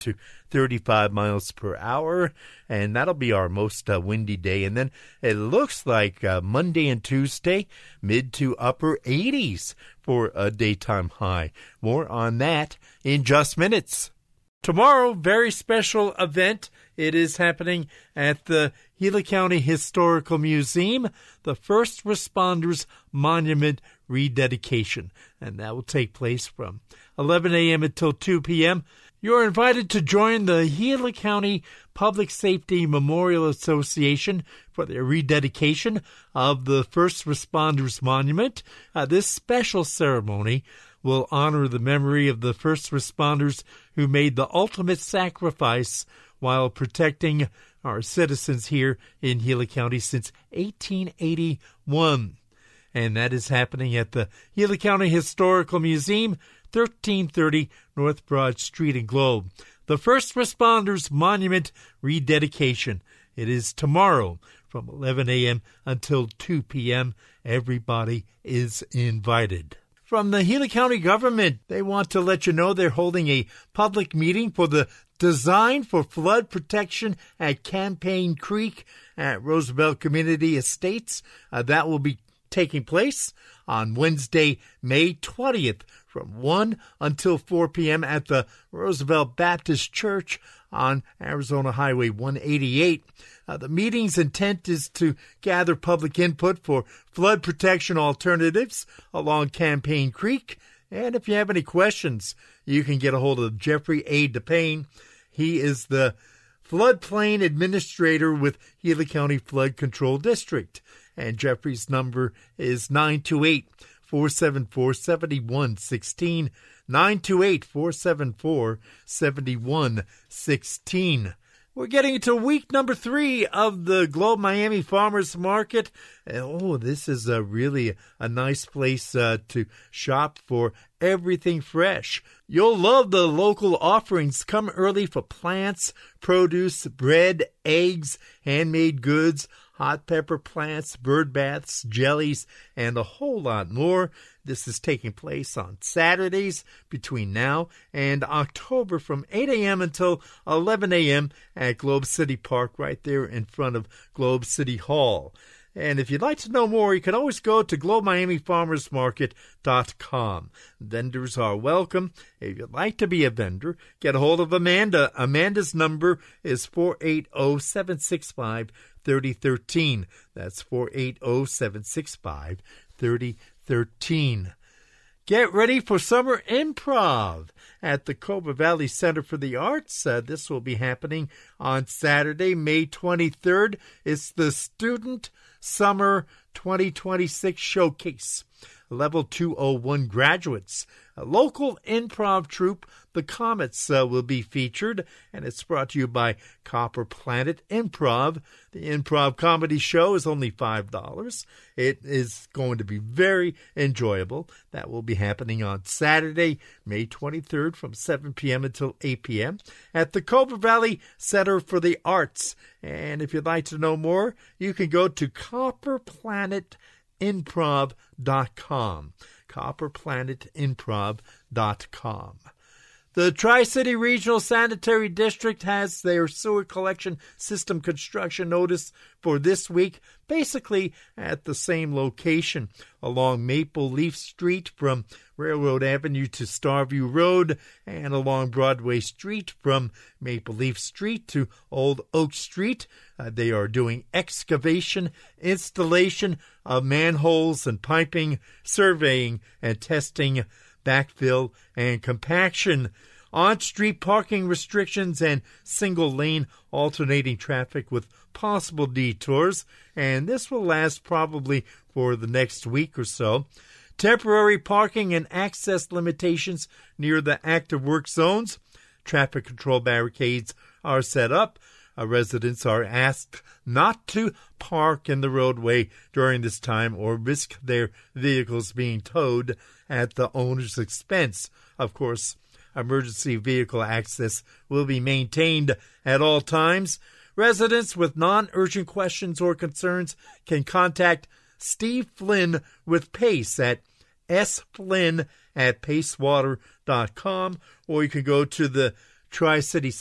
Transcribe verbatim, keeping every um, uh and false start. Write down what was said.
to thirty-five miles per hour, and that'll be our most uh, windy day. And then it looks like uh, Monday and Tuesday, mid to upper eighties for a daytime high. More on that in just minutes. Tomorrow, very special event. It is happening at the Gila County Historical Museum, the First Responders Monument rededication, and that will take place from eleven a.m. until two p.m. You're invited to join the Gila County Public Safety Memorial Association for their rededication of the First Responders Monument. Uh, this special ceremony will honor the memory of the first responders who made the ultimate sacrifice while protecting our citizens here in Gila County since eighteen eighty-one. And that is happening at the Gila County Historical Museum, thirteen thirty North Broad Street in Globe. The First Responders Monument rededication. It is tomorrow from eleven a.m. until two p.m. Everybody is invited. From the Gila County government, they want to let you know they're holding a public meeting for the Design for Flood Protection at Campaign Creek at Roosevelt Community Estates. Uh, that will be taking place on Wednesday, May twentieth from one until four p.m. at the Roosevelt Baptist Church on Arizona Highway one eighty-eight. Uh, the meeting's intent is to gather public input for flood protection alternatives along Campaign Creek. And if you have any questions, you can get a hold of Jeffrey A. DePayne. He is the floodplain administrator with Gila County Flood Control District. And Jeffrey's number is nine two eight, four seven four, seven one one six, nine two eight, four seven four, seven one one six. We're getting into week number three of the Globe Miami Farmers Market. Oh, this is a really a nice place uh, to shop for everything fresh. You'll love the local offerings. Come early for plants, produce, bread, eggs, handmade goods, hot pepper plants, bird baths, jellies, and a whole lot more. This is taking place on Saturdays between now and October from eight a.m. until eleven a.m. at Globe City Park right there in front of Globe City Hall. And if you'd like to know more, you can always go to globe miami farmers market dot com. Vendors are welcome. If you'd like to be a vendor, get a hold of Amanda. Amanda's number is four eight zero, seven six five, three zero one three. That's four eight zero, seven six five, three zero one three. Get ready for summer improv at the Cobra Valley Center for the Arts. Uh, this will be happening on Saturday, May twenty-third. It's the Student Summer twenty twenty-six Showcase. Level two oh one graduates. A local improv troupe, the Comets, uh, will be featured, and it's brought to you by Copper Planet Improv. The improv comedy show is only five dollars. It is going to be very enjoyable. That will be happening on Saturday, May twenty-third from seven p.m. until eight p.m. at the Cobra Valley Center for the Arts. And if you'd like to know more, you can go to copper planet improv dot com. copper planet improv dot com. The Tri-City Regional Sanitary District has their sewer collection system construction notice for this week, basically at the same location along Maple Leaf Street from Railroad Avenue to Starview Road, and along Broadway Street from Maple Leaf Street to Old Oak Street. Uh, they are doing excavation, installation of manholes and piping, surveying and testing, backfill and compaction. On-street parking restrictions and single-lane alternating traffic with possible detours, and this will last probably for the next week or so. Temporary parking and access limitations near the active work zones. Traffic control barricades are set up. Uh, residents are asked not to park in the roadway during this time or risk their vehicles being towed at the owner's expense. Of course, emergency vehicle access will be maintained at all times. Residents with non-urgent questions or concerns can contact Steve Flynn with PACE at s flynn at pacewater dot com, or you can go to the Tri-City